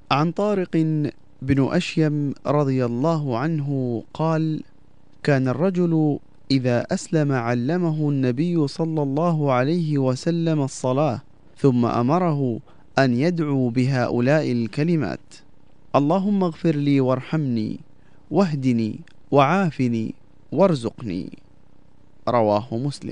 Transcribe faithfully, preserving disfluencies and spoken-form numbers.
عن طارق بن أشيم رضي الله عنه قال: كان الرجل إذا أسلم علمه النبي صلى الله عليه وسلم الصلاة، ثم أمره أن يدعو بهؤلاء الكلمات: اللهم اغفر لي وارحمني واهدني وعافني وارزقني. رواه مسلم.